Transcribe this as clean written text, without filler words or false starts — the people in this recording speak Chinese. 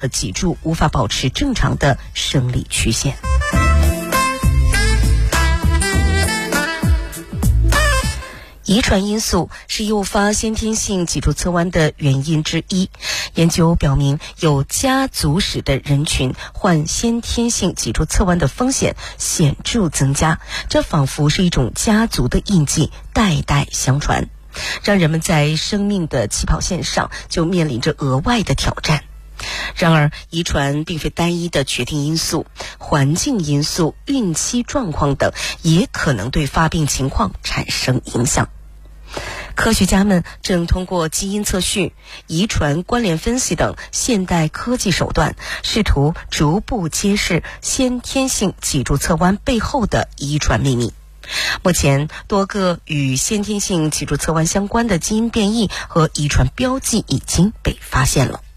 脊柱无法保持正常的生理曲线。遗传因素是诱发先天性脊柱侧弯的原因之一。研究表明，有家族史的人群患先天性脊柱侧弯的风险显著增加，这仿佛是一种家族的印记，代代相传，让人们在生命的起跑线上就面临着额外的挑战。然而，遗传并非单一的决定因素，环境因素、孕期状况等也可能对发病情况产生影响。科学家们正通过基因测序、遗传关联分析等现代科技手段，试图逐步揭示先天性脊柱侧弯背后的遗传秘密。目前，多个与先天性脊柱侧弯相关的基因变异和遗传标记已经被发现了。